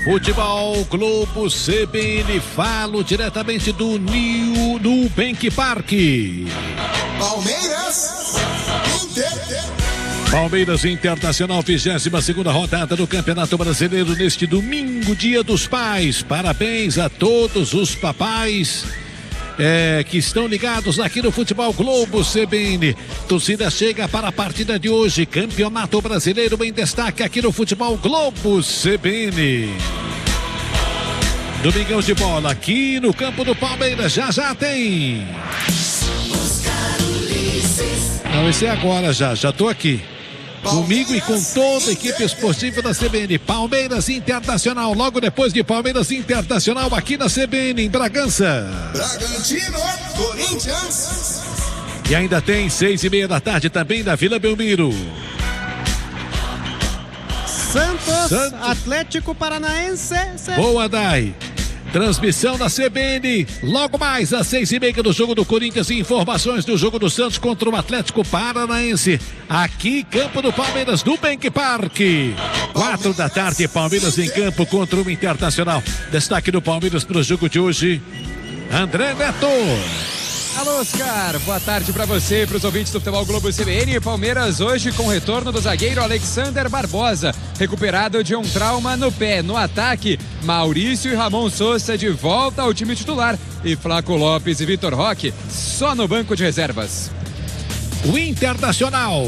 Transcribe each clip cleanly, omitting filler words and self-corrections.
Futebol Globo CBN, falo diretamente do Nubank Park. Palmeiras Internacional, 22ª rodada do Campeonato Brasileiro neste domingo, Dia dos Pais. Parabéns a todos os papais que estão ligados aqui no Futebol Globo CBN. Torcida chega para a partida de hoje. Campeonato Brasileiro em destaque aqui no Futebol Globo CBN. Domingão de bola aqui no campo do Palmeiras. Já tem. Não, esse é agora já tô aqui. Comigo e com toda a equipe esportiva da CBN. Palmeiras Internacional, logo depois de Palmeiras Internacional aqui na CBN, em Bragança. Bragantino, Corinthians. E ainda tem 6:30 da tarde também da Vila Belmiro. Santos. Atlético Paranaense. Boa, Dai. Transmissão da CBN, logo mais às 6:30 do jogo do Corinthians e informações do jogo do Santos contra o Atlético Paranaense. Aqui, campo do Palmeiras, no Nubank Park. 4 da tarde, Palmeiras em campo contra o Internacional. Destaque do Palmeiras para o jogo de hoje, André Neto. Alô, Oscar, boa tarde para você e para os ouvintes do Futebol Globo CBN. Palmeiras hoje com o retorno do zagueiro Alexander Barbosa, recuperado de um trauma no pé. No ataque, Maurício e Ramon Sousa de volta ao time titular e Flaco Lopes e Vitor Roque só no banco de reservas. O Internacional.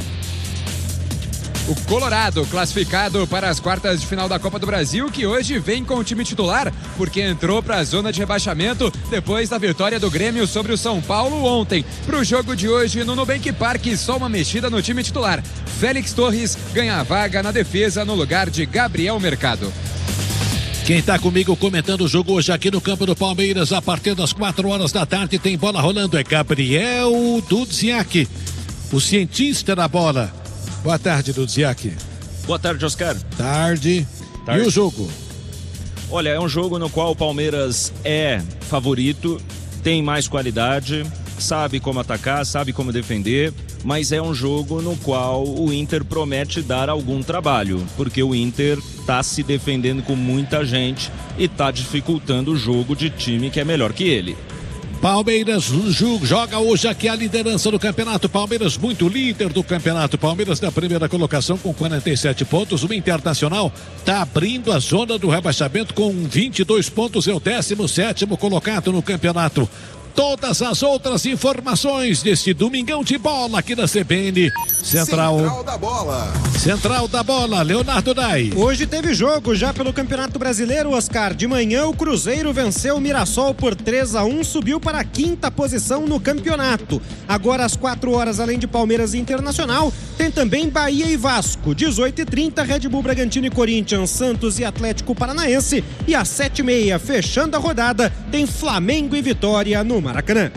O Colorado, classificado para as quartas de final da Copa do Brasil, que hoje vem com o time titular, porque entrou para a zona de rebaixamento depois da vitória do Grêmio sobre o São Paulo ontem. Para o jogo de hoje no Nubank Park, só uma mexida no time titular. Félix Torres ganha a vaga na defesa no lugar de Gabriel Mercado. Quem está comigo comentando o jogo hoje aqui no campo do Palmeiras, a partir das 4 horas da tarde, tem bola rolando, é Gabriel Dudziak, o cientista da bola. Boa tarde, Dudziak. Boa tarde, Oscar. Tarde. E o jogo? Olha, é um jogo no qual o Palmeiras é favorito, tem mais qualidade, sabe como atacar, sabe como defender, mas é um jogo no qual o Inter promete dar algum trabalho, porque o Inter está se defendendo com muita gente e está dificultando o jogo de time que é melhor que ele. Palmeiras joga hoje aqui a liderança do campeonato. Palmeiras muito líder do campeonato. Palmeiras na primeira colocação com 47 pontos. O Internacional está abrindo a zona do rebaixamento com 22 pontos. É o 17º colocado no campeonato. Todas as outras informações deste domingão de bola aqui na CBN. Central da bola. Central da bola, Leonardo Dai. Hoje teve jogo já pelo Campeonato Brasileiro, Oscar. De manhã o Cruzeiro venceu o Mirassol por 3-1, subiu para a 5ª posição no campeonato. Agora às 4 horas, além de Palmeiras e Internacional, tem também Bahia e Vasco. 18h30, Red Bull Bragantino e Corinthians, Santos e Atlético Paranaense. E às 7h30, fechando a rodada, tem Flamengo e Vitória no Maracanã.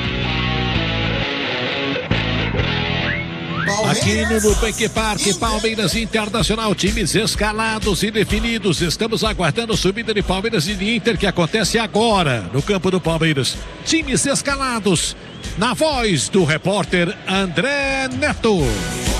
Aqui no Nubank Park, Palmeiras Internacional, times escalados e definidos. Estamos aguardando a subida de Palmeiras e de Inter, que acontece agora no campo do Palmeiras. Times escalados, na voz do repórter André Neto.